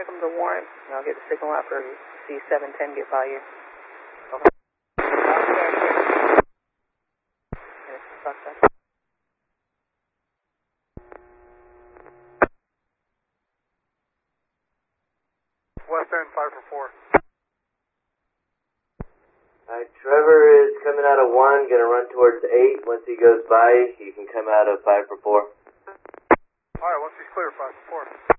here comes a warrant. I'll get the signal out for C710 get by you. West End 5 for 4. Alright, Trevor is coming out of 1, gonna run towards 8. Once he goes by, you can come out of 5 for 4. Alright, once he's clear, 5 for 4.